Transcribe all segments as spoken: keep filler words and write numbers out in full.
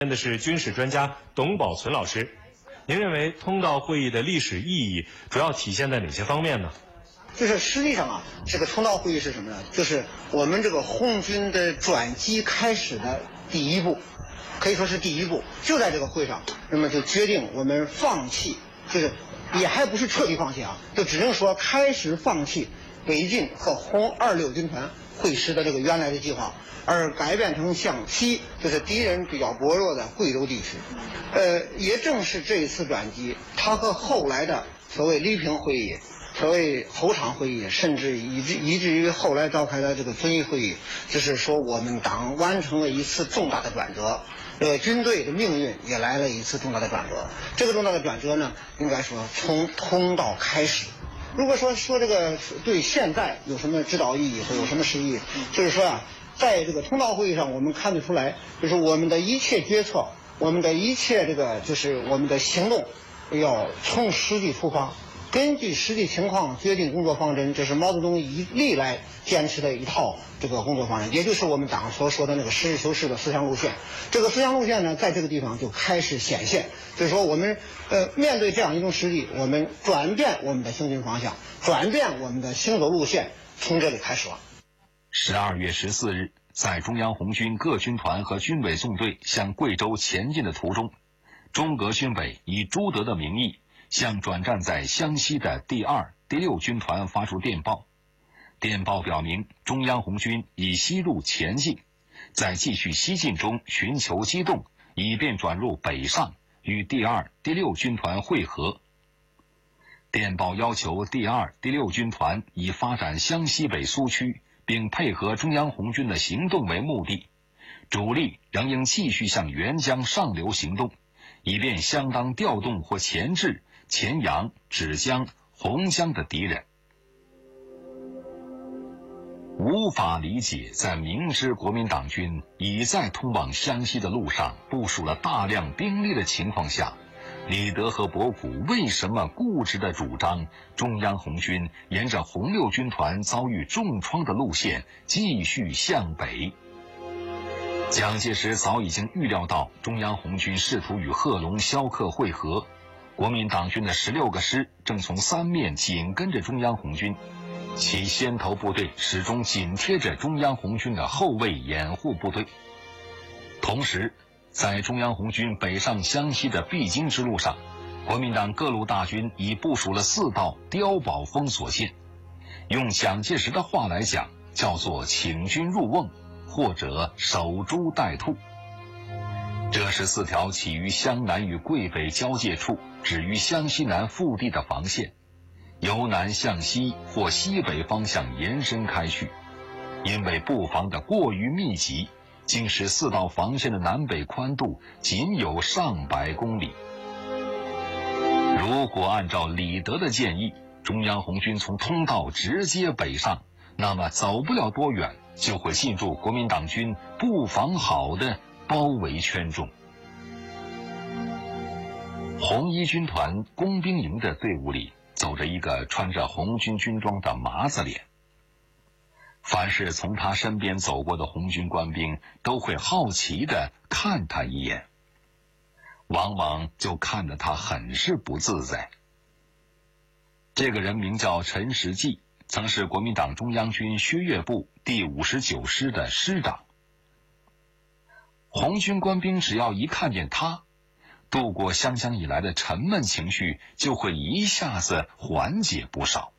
的是军事专家董宝存老师，您认为通道会议的历史意义主要体现在哪些方面呢？ 就是实际上啊，这个通道会议是什么呢？就是我们这个红军的转机开始的第一步，可以说是第一步。就在这个会上，那么就决定我们放弃，就是也还不是彻底放弃啊，就只能说开始放弃北进和红二六军团会师的这个原来的计划。而改变成向西，就是敌人比较薄弱的贵州地区。呃，也正是这一次转机，它和后来的所谓黎平会议、所谓侯场会议，甚至以至以至于后来召开的这个遵义会议，就是说我们党完成了一次重大的转折。呃，军队的命运也来了一次重大的转折。这个重大的转折呢，应该说从通道开始。如果说说这个对现在有什么指导意义或有什么实意，就是说啊。在这个通道会议上，我们看得出来，就是我们的一切决策，我们的一切这个就是我们的行动，要从实际出发，根据实际情况决定工作方针。这是毛泽东一历来坚持的一套这个工作方针，也就是我们党所说的那个实事求是的思想路线。这个思想路线呢，在这个地方就开始显现。就是说，我们呃面对这样一种实际，我们转变我们的行军方向，转变我们的行走路线，从这里开始了。 十二月十四日，在中央红军各军团和军委纵队向贵州前进的途中，中革军委以朱德的名义向转战在湘西的第二、第六军团发出电报。电报表明，中央红军已西路前进，在继续西进中寻求机动，以便转入北上，与第二、第六军团会合。电报要求第二、第六军团以发展湘西北苏区并配合中央红军的行动为目的，主力仍应继续向沅江上流行动，以便相当调动或钳制黔阳、芷江、洪江的敌人。无法理解，在明知国民党军已在通往湘西的路上部署了大量兵力的情况下，李德和博古为什么固执地主张中央红军沿着红六军团遭遇重创的路线继续向北？蒋介石早已经预料到中央红军试图与贺龙、萧克会合，国民党军的十六个师正从三面紧跟着中央红军，其先头部队始终紧贴着中央红军的后卫掩护部队。同时，在中央红军北上湘西的必经之路上，国民党各路大军已部署了四道碉堡封锁线，用蒋介石的话来讲，叫做请军入瓮，或者守株待兔。这是四条起于湘南与桂北交界处，止于湘西南腹地的防线，由南向西或西北方向延伸开去。因为布防的过于密集，竟使四道防线的南北宽度仅有上百公里。如果按照李德的建议，中央红军从通道直接北上，那么走不了多远就会进入国民党军布防好的包围圈中。红一军团工兵营的队伍里走着一个穿着红军军装的麻子脸，凡是从他身边走过的红军官兵都会好奇地看他一眼，往往就看得他很是不自在。这个人名叫陈时济，曾是国民党中央军薛岳部第五十九师的师长。红军官兵只要一看见他，渡过湘江以来的沉闷情绪就会一下子缓解不少。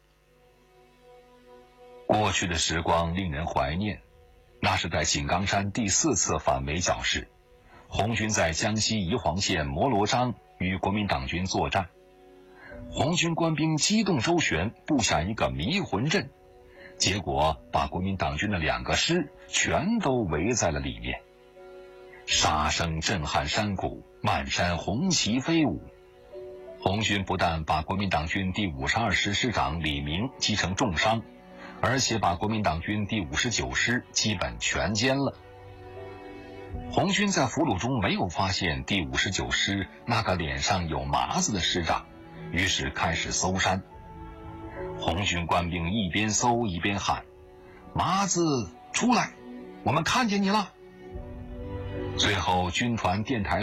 过去的时光令人怀念，那是在井冈山第四次反围剿时，红军在江西宜黄县摩罗章与国民党军作战，红军官兵机动周旋，布下一个迷魂阵，结果把国民党军的两个师全都围在了里面。杀声震撼山谷，漫山红旗飞舞。红军不但把国民党军第五十二师师长李明击成重伤，而且把国民党军第五十九师基本全歼了。红军在俘虏中没有发现第五十九师那个脸上有麻子的师长，于是开始搜山。红军官兵一边搜一边喊：“麻子出来，我们看见你了。” 最后，军团电台